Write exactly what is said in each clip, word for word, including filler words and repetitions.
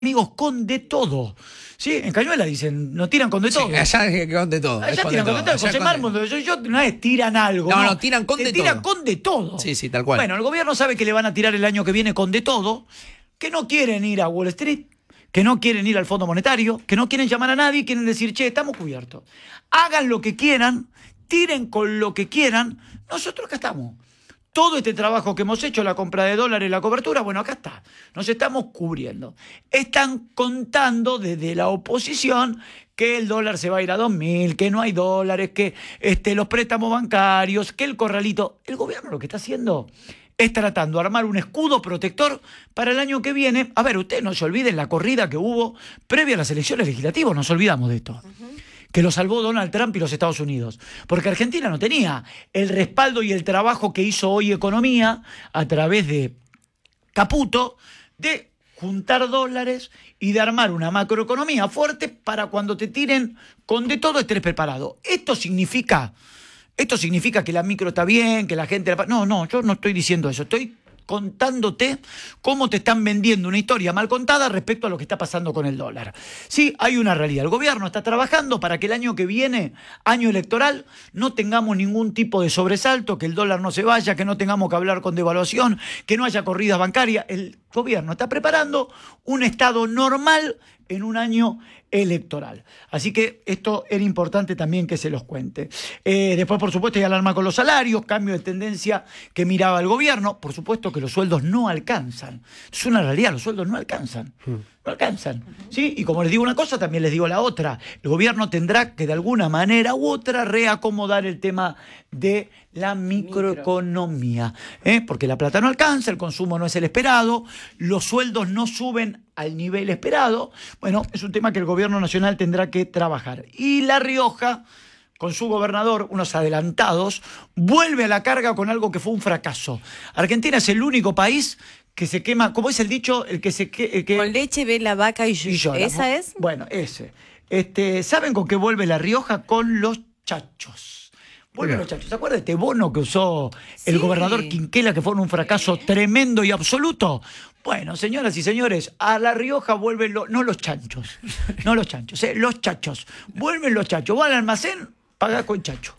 amigos con de todo. ¿Sí? En Cañuela dicen, nos tiran con de todo. Sí, allá es con de todo. Allá con tiran de con de todo. Allá José con Mármol, de... yo, yo no es tiran algo. No, No, no, tiran con te de tiran todo. con de todo. Sí, sí, tal cual. Bueno, el gobierno sabe que le van a tirar el año que viene con de todo, que no quieren ir a Wall Street, que no quieren ir al Fondo Monetario, que no quieren llamar a nadie, quieren decir, che, estamos cubiertos. Hagan lo que quieran, tiren con lo que quieran, nosotros acá estamos. Todo este trabajo que hemos hecho, la compra de dólares, la cobertura, bueno, acá está. Nos estamos cubriendo. Están contando desde la oposición que el dólar se va a ir a dos mil, que no hay dólares, que este, los préstamos bancarios, que el corralito. El gobierno lo que está haciendo es tratando de armar un escudo protector para el año que viene. A ver, ustedes no se olviden la corrida que hubo previa a las elecciones legislativas, nos olvidamos de esto. Uh-huh. Que lo salvó Donald Trump y los Estados Unidos. Porque Argentina no tenía el respaldo y el trabajo que hizo hoy Economía a través de Caputo de juntar dólares y de armar una macroeconomía fuerte para cuando te tiren con de todo estés preparado. Esto significa, esto significa que la micro está bien, que la gente... La... No, no, yo no estoy diciendo eso. Estoy contándote cómo te están vendiendo una historia mal contada respecto a lo que está pasando con el dólar. Sí, hay una realidad. El gobierno está trabajando para que el año que viene, año electoral, no tengamos ningún tipo de sobresalto, que el dólar no se vaya, que no tengamos que hablar con devaluación, que no haya corridas bancarias. El gobierno está preparando un estado normal en un año electoral. Así que esto era importante también que se los cuente. Eh, después, por supuesto, hay alarma con los salarios, cambio de tendencia que miraba el gobierno. Por supuesto que los sueldos no alcanzan. Es una realidad, los sueldos no alcanzan. Hmm. No alcanzan. ¿Sí? Y como les digo una cosa, también les digo la otra. El gobierno tendrá que de alguna manera u otra reacomodar el tema de la microeconomía. ¿eh? Porque la plata no alcanza, el consumo no es el esperado, los sueldos no suben al nivel esperado. Bueno, es un tema que el gobierno nacional tendrá que trabajar. Y La Rioja, con su gobernador, unos adelantados, vuelve a la carga con algo que fue un fracaso. Argentina es el único país que se quema, ¿cómo es el dicho? El que se que, el que... Con leche ve la vaca y, y llora. ¿Esa es? Bueno, ese. Este, ¿saben con qué vuelve La Rioja? Con los chachos. Vuelven los chachos. ¿Se acuerdan de este bono que usó el sí. gobernador Quinquela, que fue un fracaso sí. tremendo y absoluto? Bueno, señoras y señores, a La Rioja vuelven los, no los chanchos, no los chanchos, eh, los chachos. Vuelven los chachos. Vas al almacén, pagás con chacho.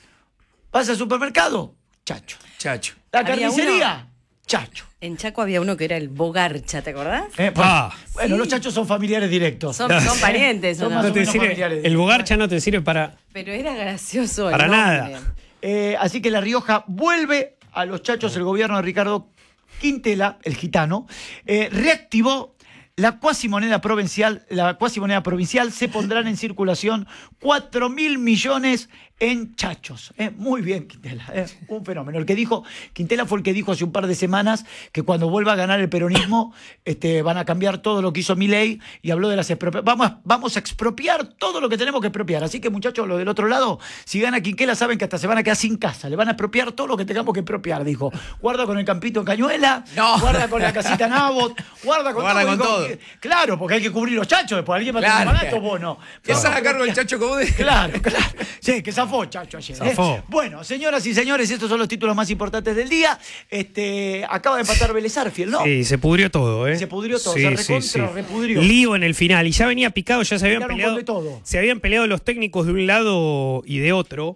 Vas al supermercado, chacho. Chacho. La carnicería, chacho. En Chaco había uno que era el Bogarcha, ¿te acordás? Eh, pues, ah, bueno, sí. Los chachos son familiares directos. Son, son parientes. Son no no te sirve, el Bogarcha no te sirve para... Pero era gracioso. Para nada. Eh, así que La Rioja vuelve a los chachos. El gobierno de Ricardo Quintela, el gitano, eh, reactivó la cuasimoneda provincial. La cuasimoneda provincial se pondrán en circulación cuatro mil millones en chachos. Eh, muy bien, Quintela, eh, un fenómeno. El que dijo, Quintela fue el que dijo hace un par de semanas que cuando vuelva a ganar el peronismo este, van a cambiar todo lo que hizo Milei y habló de las expropiaciones. Vamos, vamos a expropiar todo lo que tenemos que expropiar. Así que, muchachos, los del otro lado, si gana Quinquela, saben que hasta se van a quedar sin casa. Le van a expropiar todo lo que tengamos que expropiar, dijo. Guarda con el campito en Cañuela, no. guarda con la casita en Abbott, guarda con guarda todo. Con todo. Que, claro, porque hay que cubrir los chachos, después alguien va a claro. tener barato, bono. ¿Qué sale a cargo el chacho como de? Claro, claro. Sí, que zafó, chacho, ayer. Zafó. ¿eh? Bueno, señoras y señores, estos son los títulos más importantes del día. Este, acaba de empatar Vélez Arfield, ¿no? Sí, se pudrió todo, ¿eh? Se pudrió todo, sí, se recontra sí, sí. repudrió. Lío en el final, y ya venía picado, ya se habían peleado. De todo. Se habían peleado los técnicos de un lado y de otro.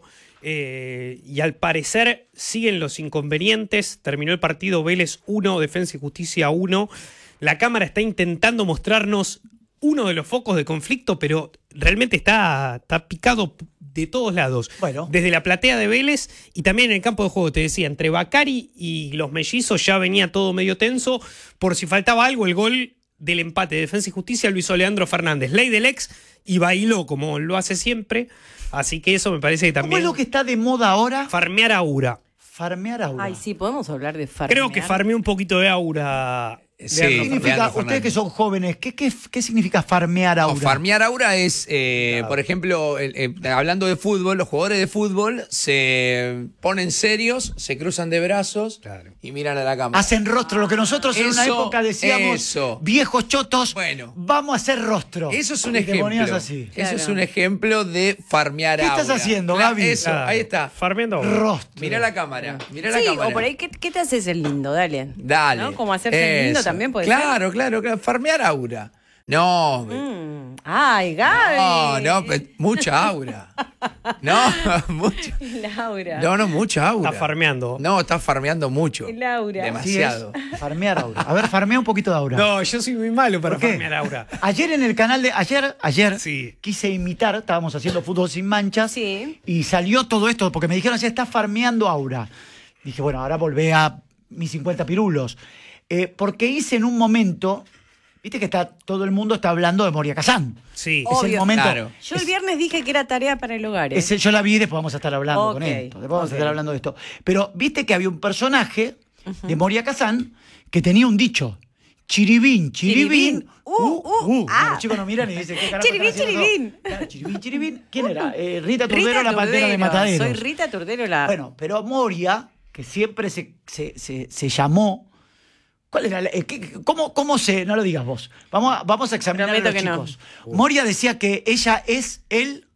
Eh, y al parecer siguen los inconvenientes. Terminó el partido Vélez uno, Defensa y Justicia uno. La cámara está intentando mostrarnos uno de los focos de conflicto, pero realmente está, está picado de todos lados. Bueno. Desde la platea de Vélez y también en el campo de juego, te decía, entre Bacari y los mellizos ya venía todo medio tenso. Por si faltaba algo, el gol del empate de Defensa y Justicia lo hizo Leandro Fernández, ley del ex, y bailó como lo hace siempre. Así que eso me parece que también... ¿Cómo es lo que está de moda ahora? Farmear aura. Farmear aura. Ay, sí, podemos hablar de farmear. Creo que farmeé un poquito de aura. Sí, ¿Qué significa, ustedes que son jóvenes, ¿qué, qué, qué significa farmear aura? No, farmear aura es, eh, claro. por ejemplo, el, el, hablando de fútbol, los jugadores de fútbol se ponen serios, se cruzan de brazos claro. y miran a la cámara. Hacen rostro, lo que nosotros eso, en una época decíamos, eso. viejos chotos, bueno, vamos a hacer rostro. Eso es un ejemplo. Así. Eso claro. es un ejemplo de farmear ¿Qué aura. estás haciendo, Gaby? Eso, claro. ahí está. Farmeando rostro. Mirá la cámara, mirá sí, la cámara. o por ahí, ¿qué, qué te haces el lindo? Dale. Dale. ¿No? Como hacerse el lindo también puede claro, ser. Claro, claro, farmear aura. No, Mm. Ay, Gaby. no, no, pe- mucha aura. No, mucha. Laura. No, no, mucha aura. Está farmeando. No, está farmeando mucho. Laura. Demasiado. Así es, farmear aura. A ver, farmea un poquito de aura. No, yo soy muy malo para ¿Por qué? farmear aura. Ayer en el canal de. Ayer, ayer Sí. quise imitar, estábamos haciendo fútbol sin manchas. Sí. Y salió todo esto, porque me dijeron, ya está farmeando aura. Dije, bueno, ahora volvé a mis cincuenta pirulos. Eh, porque hice en un momento. Viste que está todo el mundo está hablando de Moria Kazan. Sí. Es el Obvio. momento. Claro. Yo el viernes dije que era tarea para el hogar. ¿eh? Ese- yo la vi y después vamos a estar hablando con Ok, esto. Después vamos ok. a estar hablando de esto. Pero viste que había un personaje de Moria Kazan que tenía un dicho. Chiribín, chiribín. Chiribín. Uh, uh, uh. ah. Los chicos nos miran y dicen, ¿qué carajo Chiribín, están haciendo? chiribín. Claro, chiribín, chiribín. ¿Quién era? Eh, Rita Turdero, Rita la pantera de Turdero. Mataderos. Soy Rita Turdero, la. Bueno, pero Moria, que siempre se, se, se, se llamó. ¿Cuál era? la- eh, qué- cómo, ¿Cómo se.? No lo digas vos. Vamos a, vamos a examinar a Prometo los que no. chicos. Moria decía que ella es el.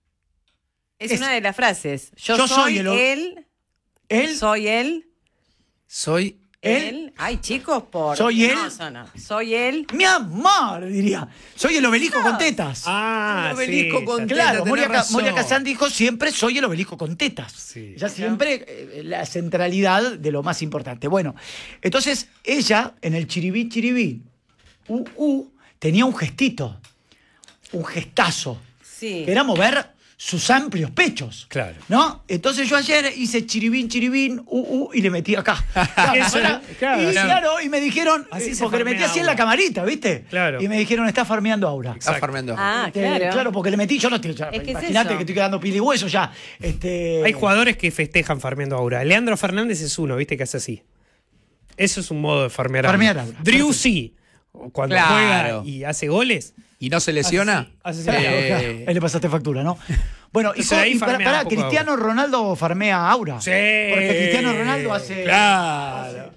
es, es- una de las frases. Yo, Yo soy soy el- él. Él. Soy él. Soy. Él. Él. Ay, chicos, por. Soy él. No, eso no. Soy él. Mi amor, diría. Soy el obelisco con tetas. Ah, El obelisco sí. con- Claro, tenés Moria, Ca- razón. Moria Kazan dijo siempre soy el obelisco con tetas. Sí. Ella siempre eh, la centralidad de lo más importante. Bueno, entonces ella en el chiribí chiribí, uh, uh, tenía un gestito, un gestazo, Sí. que era mover sus amplios pechos. Claro. ¿No? Entonces yo ayer hice chiribín, chiribín, uh, uh, y le metí acá. Eso, Ahora, claro, y claro. claro, y me dijeron, Así eh, se porque le metí farmea así en la aura. camarita, ¿viste? Claro. Y me dijeron, está farmeando aura. Está Exacto. farmeando. Ah, Este, claro. Claro, porque le metí, yo no estoy. ya, Es que es Imagínate eso. que estoy quedando pili y hueso ya. Este, Hay jugadores que festejan farmeando aura. Leandro Fernández es uno, ¿viste? Que hace así. Eso es un modo de farmear aura. Farmear aura. Driussi, cuando Claro. juega y hace goles. ¿Y no se lesiona? Hace- hace- Claro, Eh, claro. Ahí le pasaste factura, ¿no? Bueno, y, Entonces ahí y para, farmea para, un poco de Cristiano Ronaldo farmea aura. Sí. Porque Cristiano Ronaldo hace. Claro.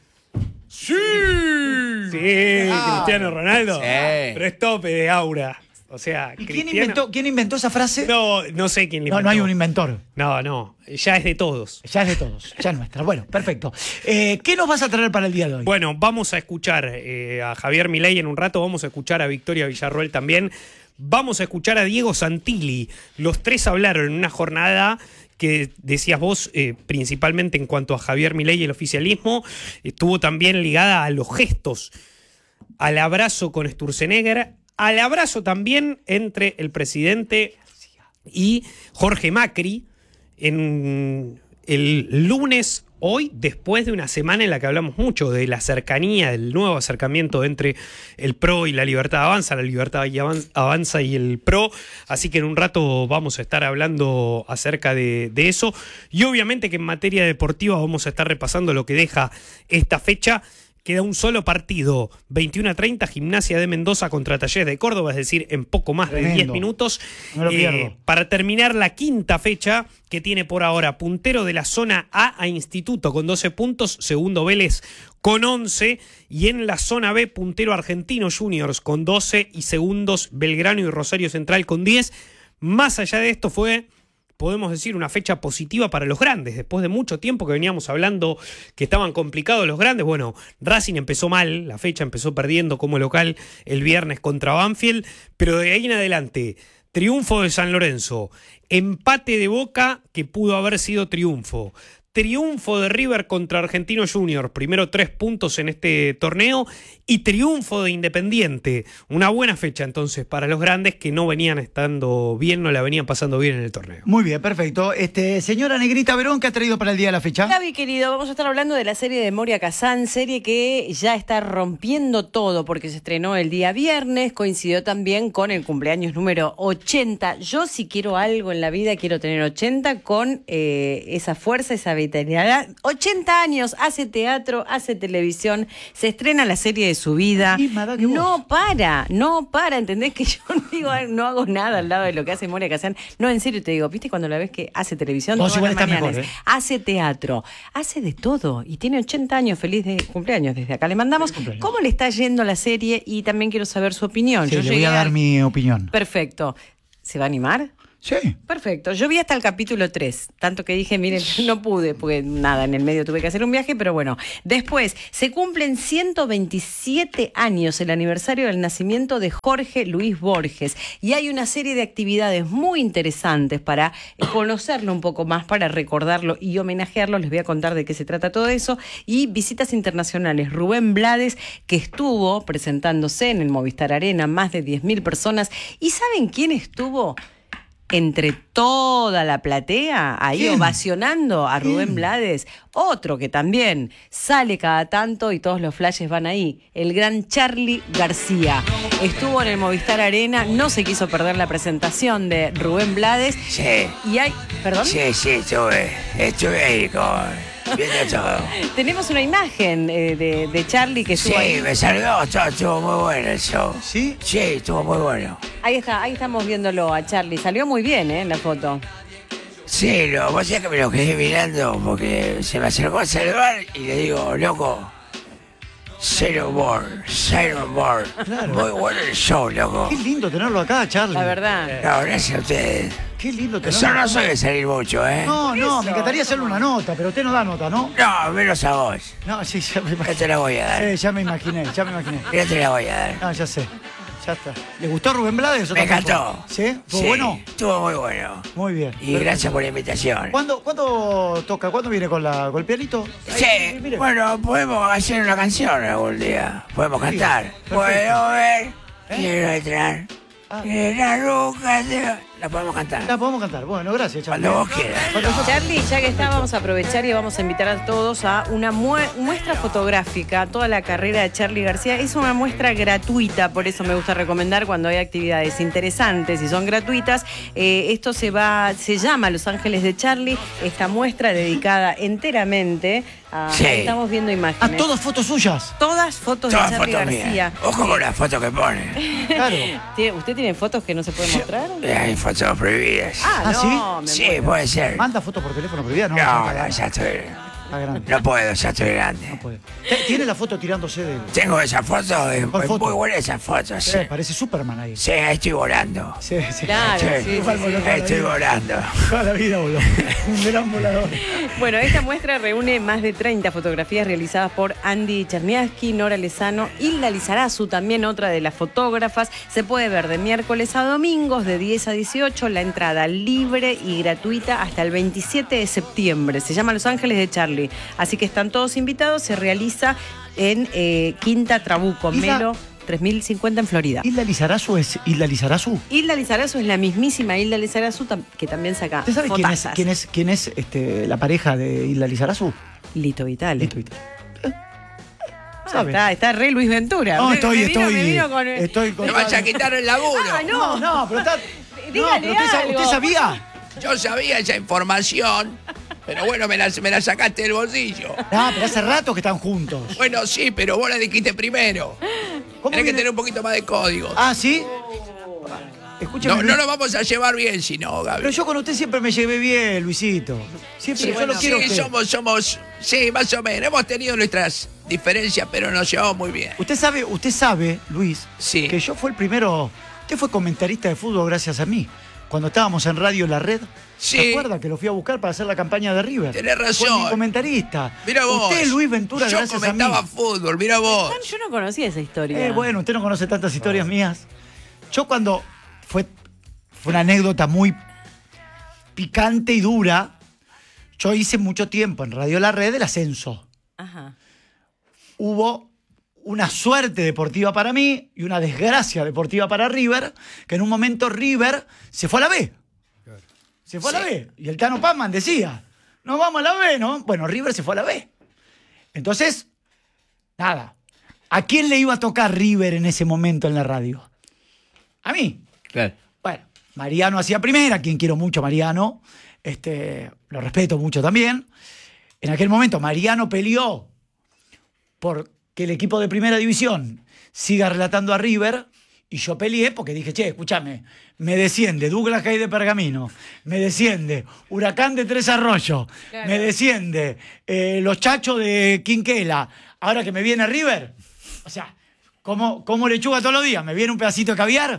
Sí. Sí, Ah. Cristiano Ronaldo. Sí. Pero es tope de aura. O sea, ¿Y quién Cristiano- inventó, quién inventó esa frase? No, no sé quién le no, no inventó. hay un inventor. No, no. Ya es de todos. Ya es de todos, ya es nuestra. Bueno, perfecto. Eh, ¿Qué nos vas a traer para el día de hoy? Bueno, vamos a escuchar eh, a Javier Milei en un rato, vamos a escuchar a Victoria Villarroel también, vamos a escuchar a Diego Santilli. Los tres hablaron en una jornada que decías vos, eh, principalmente en cuanto a Javier Milei y el oficialismo, estuvo también ligada a los gestos, al abrazo con Sturzenegger, al abrazo también entre el presidente y Jorge Macri en el lunes, hoy, después de una semana en la que hablamos mucho de la cercanía, del nuevo acercamiento entre el P R O y la Libertad Avanza, la Libertad y Avan- Avanza y el P R O, así que en un rato vamos a estar hablando acerca de, de eso, y obviamente que en materia deportiva vamos a estar repasando lo que deja esta fecha. Queda un solo partido, veintiuno a treinta, Gimnasia de Mendoza contra Talleres de Córdoba, es decir, en poco más de Tremendo. diez minutos. No lo Eh, pierdo. para terminar la quinta fecha que tiene por ahora puntero de la zona A a Instituto con doce puntos, segundo Vélez con once, y en la zona B puntero Argentino Juniors con doce y segundos Belgrano y Rosario Central con diez. Más allá de esto fue, podemos decir, una fecha positiva para los grandes. Después de mucho tiempo que veníamos hablando que estaban complicados los grandes, bueno, Racing empezó mal, la fecha empezó perdiendo como local el viernes contra Banfield, pero de ahí en adelante, triunfo de San Lorenzo, empate de Boca que pudo haber sido triunfo, triunfo de River contra Argentino Juniors, primero tres puntos en este torneo, y triunfo de Independiente. Una buena fecha entonces para los grandes que no venían estando bien, no la venían pasando bien en el torneo. Muy bien, perfecto. Este, señora Negrita Verón, ¿qué ha traído para el día de la fecha? Gaby, querido, vamos a estar hablando de la serie de Moria Kazan, serie que ya está rompiendo todo porque se estrenó el día viernes, coincidió también con el cumpleaños número ochenta. Yo si quiero algo en la vida, quiero tener ochenta con eh, esa fuerza, esa vitalidad. ochenta años, hace teatro, hace televisión, se estrena la serie de su vida. Misma edad que vos. No para, no para, ¿entendés? Que yo no, digo, no hago nada al lado de lo que hace Moria Kazan. No, en serio te digo, ¿viste cuando la ves que hace televisión? Vos todas igual las estás mañanas? mejor, ¿eh? Hace teatro, hace de todo y tiene ochenta años, feliz de cumpleaños desde acá. Le mandamos Feliz cumpleaños. cómo le está yendo la serie y también quiero saber su opinión. Sí, Yo le voy llegué a dar mi opinión. Perfecto. ¿Se va a animar? Sí. Perfecto. Yo vi hasta el capítulo tres, tanto que dije, miren, no pude, porque nada, en el medio tuve que hacer un viaje, pero bueno. Después, se cumplen ciento veintisiete años el aniversario del nacimiento de Jorge Luis Borges y hay una serie de actividades muy interesantes para conocerlo un poco más, para recordarlo y homenajearlo. Les voy a contar de qué se trata todo eso. Y visitas internacionales. Rubén Blades, que estuvo presentándose en el Movistar Arena, más de diez mil personas. ¿Y saben quién estuvo entre toda la platea, ahí ¿Quién? ovacionando a Rubén ¿Quién? Blades? Otro que también sale cada tanto y todos los flashes van ahí, el gran Charly García. Estuvo en el Movistar Arena, no se quiso perder la presentación de Rubén Blades. Sí. Y hay, ¿perdón? Sí, sí, estuve, estuve ahí con... viendo todo. Tenemos una imagen eh, de, de Charly que estuvo Sí, ahí. me saludó, todo, estuvo muy bueno el show. ¿Sí? Sí, estuvo muy bueno. Ahí está, ahí estamos viéndolo a Charly. Salió muy bien, ¿eh? En la foto. Sí, lo vos sabés que me lo quedé mirando porque se me acercó a saludar y le digo, loco, cero more, cero more. Claro. Muy bueno el show, loco. Qué lindo tenerlo acá, Charly. La verdad. No, gracias a ustedes. Qué lindo tenerlo. Yo no soy de salir mucho, ¿eh? No, no, me encantaría hacerle una nota, pero usted no da nota, ¿no? No, menos a vos. No, sí, ya me Ya imaginé. te la voy a dar. Sí, ya me imaginé, ya me imaginé. Ya te la voy a dar. No, ya sé. Ya está. ¿Le gustó Rubén Blades? o Me tampoco? encantó. ¿Sí? ¿Estuvo Sí, bueno? Estuvo muy bueno. Muy bien. Y gracias por la invitación. ¿Cuándo, ¿Cuándo toca? ¿Cuándo viene con, la, con el pianito? Sí, Ahí, mire. bueno, podemos hacer una canción algún día. Podemos Sí, cantar. perfecto. Puedo ver, ¿Eh? quiero entrar. Ah. En la ruca de... La podemos cantar. La podemos cantar. Bueno, gracias, Charly. Cuando vos quieras. Cuando yo- Charly, ya que está, vamos a aprovechar y vamos a invitar a todos a una mue- muestra fotográfica. Toda la carrera de Charly García es una muestra gratuita, por eso me gusta recomendar cuando hay actividades interesantes y son gratuitas. Eh, esto se va, se llama Los Ángeles de Charly. Esta muestra dedicada enteramente a. Sí. Estamos viendo Ah, imágenes. todas fotos suyas. Todas fotos Todas de Charly fotos García. mías. Ojo con las fotos que pone. Claro. ¿Tiene- ¿Usted tiene fotos que no se pueden mostrar? Eh, Hay fotos prohibidas. Ah, ¿Ah, no, me Sí, muero. puede ser. ¿Manda fotos por teléfono prohibida? No, No, ya no, está grande. ya estoy... Está grande. No puedo, ya estoy grande. No puede. ¿Tiene la foto tirándose de...? Tengo esa foto, es ¿Cuál es foto? muy buena esa foto, sí. Sí, parece Superman ahí. Sí, ahí estoy volando. Sí, sí. Claro, Sí, sí, sí, Igual sí. voló toda la Estoy vida. volando. Toda la vida voló. Un gran volador. Bueno, esta muestra reúne más de treinta fotografías realizadas por Andy Cherniaski, Nora Lezano, Hilda Lizarazu, también otra de las fotógrafas. Se puede ver de miércoles a domingos, de diez a dieciocho, la entrada libre y gratuita hasta el veintisiete de septiembre. Se llama Los Ángeles de Charly. Así que están todos invitados. Se realiza en eh, Quinta Trabuco, Hilda- Melo tres mil cincuenta en Florida. ¿Hilda Lizarazu es Hilda Lizarazu? Hilda Lizarazu es la mismísima Hilda Lizarazu tam- que también saca ¿Usted sabe quién es, fotazas. quién es, quién es este, la pareja de Hilda Lizarazu? Lito Vitale. Lito Vitale. Ah, ¿Sabe? está, está re Luis Ventura. No, Me- estoy, me vino- estoy, me vino con- estoy con... Te vaya a quitar el laburo. Ah, No, no, pero está... No, Dígale pero usted, sa- algo. ¿usted sabía? Yo sabía esa información, pero bueno, me la, me la sacaste del bolsillo. No, pero hace rato que están juntos. Bueno, sí, pero vos la dijiste primero. ¿Cómo Tenés que viene? tener un poquito más de código. Ah, ¿sí? Escúcheme, No, Luis, no nos vamos a llevar bien si no, Gaby. pero yo con usted siempre me llevé bien, Luisito. Siempre, Sí, yo bueno. lo quiero a Sí, usted. somos, somos, sí, más o menos. Hemos tenido nuestras diferencias, pero nos llevamos muy bien. Usted sabe, usted sabe, Luis, Sí. que yo fui el primero... Usted fue comentarista de fútbol gracias a mí. Cuando estábamos en Radio La Red. Sí. ¿Se acuerda que lo fui a buscar para hacer la campaña de River? Tenés razón. Fue mi comentarista. Mira vos. Usted, Luis Ventura, Yo gracias a mí. comentaba fútbol, mira vos. Yo no conocía esa historia. Eh, bueno, usted no conoce tantas historias mías. Yo cuando fue, fue una anécdota muy picante y dura, yo hice mucho tiempo en Radio La Red el ascenso. Ajá. Hubo una suerte deportiva para mí y una desgracia deportiva para River, que en un momento River se fue a la B. Se fue a la B. Y el Tano Pazman decía, no vamos a la B, ¿no? Bueno, River se fue a la B. Entonces, nada. ¿A quién le iba a tocar River en ese momento en la radio? A mí. Claro. Bueno, Mariano hacía primera, a quien quiero mucho, Mariano. Este, lo respeto mucho también. En aquel momento, Mariano peleó por que el equipo de primera división siga relatando a River. Y yo peleé porque dije, che, escúchame, me desciende Douglas Hay de Pergamino, me desciende Huracán de Tres Arroyos, Claro. me desciende eh, Los Chachos de Quinquela. Ahora que me viene River, o sea, como, como lechuga todos los días, me viene un pedacito de caviar.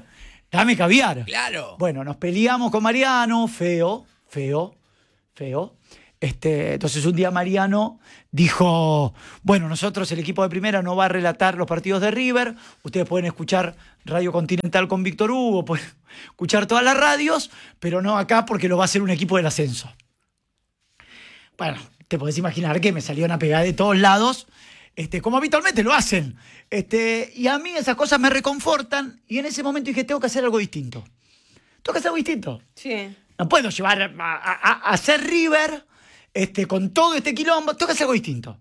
Dame caviar. Claro. Bueno, nos peleamos con Mariano, feo, feo, feo. Este, entonces un día Mariano dijo, bueno, nosotros el equipo de primera no va a relatar los partidos de River, ustedes pueden escuchar Radio Continental con Víctor Hugo, pueden escuchar todas las radios, pero no acá porque lo va a hacer un equipo del ascenso. Bueno, te podés imaginar que me salió una pegada de todos lados, este, como habitualmente lo hacen. Este, y a mí esas cosas me reconfortan y en ese momento dije, tengo que hacer algo distinto. Tengo que hacer algo distinto. Sí. No puedo llevar a, a, a hacer River... Este, con todo este quilombo, tengo que hacer algo distinto.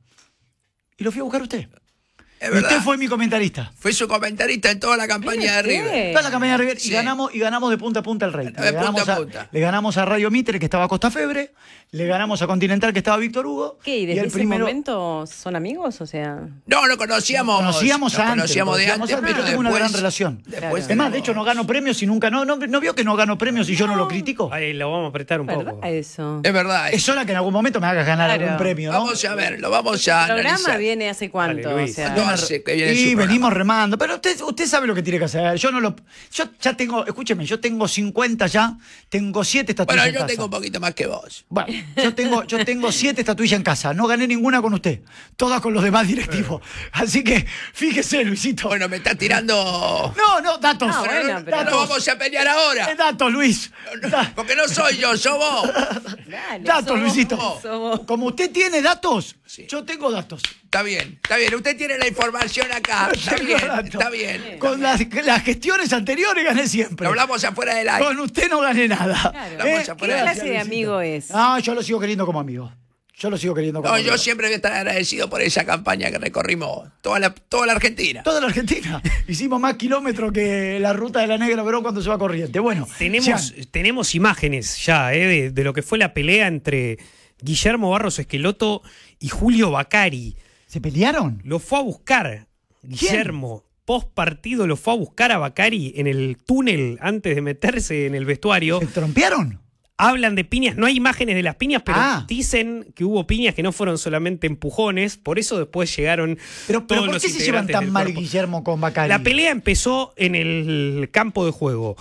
Y lo fui a buscar a usted. Es y verdad. usted fue mi comentarista. Fue su comentarista en toda la campaña de River. Toda la campaña de River. Sí. Y, ganamos, y ganamos de punta a punta el rating. De Le punta ganamos, a a, punta. le ganamos a Radio Mitre, que estaba a Costa Febre. Le ganamos a Continental, que estaba Víctor Hugo. ¿Qué? ¿Y desde el ese primero, momento son amigos? O sea... No, lo conocíamos. Conocíamos nos antes. Conocíamos de conocíamos antes, antes, pero tengo una después- gran relación. Después Es más, de tenemos- hecho, no gano premios y nunca. No, no, ¿no vio que no gano premios y yo no lo critico? Ahí lo vamos a apretar un ¿Verdad poco. eso? Es verdad. Es hora que en algún momento me hagas ganar Claro. algún premio, ¿no? Vamos a ver, lo vamos a ¿El programa analizar. viene hace cuánto? Dale, Luis. O sea, No hace que viene Y su programa. venimos remando, pero usted, usted sabe lo que tiene que hacer. Yo no lo. Yo ya tengo, escúcheme, yo tengo cincuenta ya, tengo siete estatuillas Bueno, en yo casa. tengo un poquito más que vos. Bueno, yo tengo, yo tengo siete estatuillas en casa. No gané ninguna con usted. Todas con los demás directivos. Así que, fíjese, Luisito. Bueno, me está tirando. No, no, datos. Ah, bueno, no, pero- no vamos a pelear ahora. Eh, datos, Luis. Da- Porque no soy yo, sos vos. dale, datos, somos- Luisito. somos- Como usted tiene datos, Sí. yo tengo datos. Está bien, está bien. Usted tiene la información acá. Está Tengo bien, datos. está bien. Con las, las gestiones anteriores gané siempre. Lo hablamos afuera del aire. Con usted no gané nada. Claro. Vamos ¿Qué a poner- clase de amigo es? No, yo lo sigo queriendo como amigo. Yo lo sigo queriendo como No, amigo. yo siempre voy a estar agradecido por esa campaña que recorrimos toda la, toda la Argentina. Toda la Argentina. Hicimos más kilómetros que la ruta de la Negra Verón cuando se va a Corriente. Bueno, Tenemos, Jean, tenemos imágenes ya eh, de, de lo que fue la pelea entre Guillermo Barros Esqueloto y Julio Bacari. ¿se pelearon? Lo fue a buscar Guillermo. Post partido lo fue a buscar a Bacari en el túnel antes de meterse en el vestuario. ¿Se trompearon? Hablan de piñas, no hay imágenes de las piñas, pero Ah. dicen que hubo piñas que no fueron solamente empujones, por eso después llegaron Pero, pero todos ¿por los qué se llevan integrantes tan del mal cuerpo. Guillermo con Bacari? La pelea empezó en el campo de juego.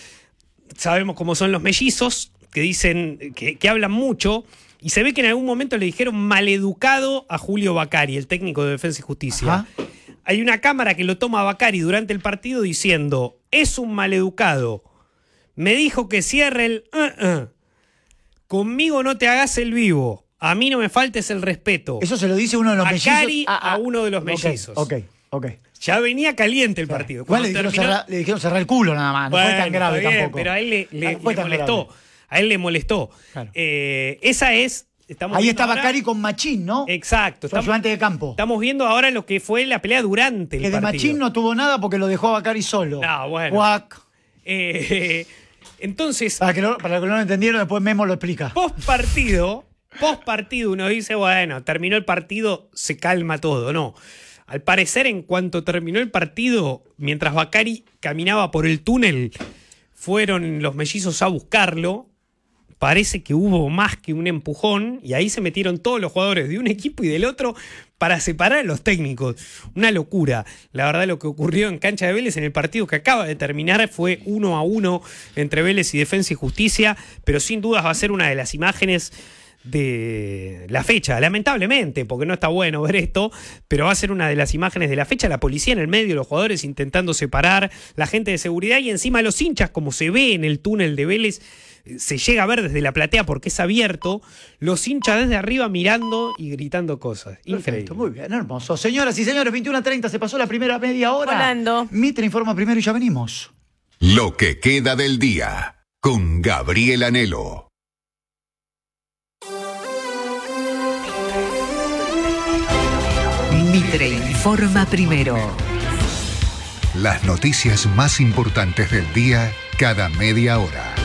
Sabemos cómo son los mellizos, que dicen, que, que hablan mucho, y se ve que en algún momento le dijeron maleducado a Julio Bacari, el técnico de Defensa y Justicia. Ajá. Hay una cámara que lo toma a Bacari durante el partido diciendo, es un maleducado. Me dijo que cierre el... Uh -uh. Conmigo no te hagas el vivo. A mí no me faltes el respeto. Eso se lo dice uno de los Bacari mellizos. a uno de los mellizos. Ok, ok. ok. Ya venía caliente el partido. Igual le Cuando dijeron, terminó- cerrar, le dijeron cerrar el culo nada más. No Bueno, fue tan grave está bien, tampoco. pero a él le, le- Ah, fue le tan molestó. grave. A él le molestó. Claro. Eh, esa es. Estamos Ahí viendo está ahora- Bacari con Machín, ¿no? Exacto. Su ayudante de campo. Estamos viendo ahora lo que fue la pelea durante el Que de partido. Machín no tuvo nada porque lo dejó a Bacari solo. No, bueno. Guac. Eh, entonces, Para que, no, para que no lo entendieron, después Memo lo explica. post partido, post partido uno dice, bueno, terminó el partido, se calma todo. No. Al parecer, en cuanto terminó el partido, mientras Bacari caminaba por el túnel, fueron los mellizos a buscarlo. Parece que hubo más que un empujón y ahí se metieron todos los jugadores de un equipo y del otro para separar a los técnicos. Una locura. La verdad, lo que ocurrió en cancha de Vélez en el partido que acaba de terminar fue uno a uno entre Vélez y Defensa y Justicia, pero sin dudas va a ser una de las imágenes de la fecha, lamentablemente, porque no está bueno ver esto, pero va a ser una de las imágenes de la fecha, la policía en el medio, los jugadores intentando separar, la gente de seguridad y encima los hinchas, como se ve en el túnel de Vélez, se llega a ver desde la platea porque es abierto, los hinchas desde arriba mirando y gritando cosas. Increíble. Perfecto, muy bien, hermoso. Señoras y señores, veintiuno a treinta, se pasó la primera media hora. Volando. Mitre informa primero y ya venimos. Lo que queda del día con Gabriel Anhelo. Mitre informa primero. Las noticias más importantes del día cada media hora.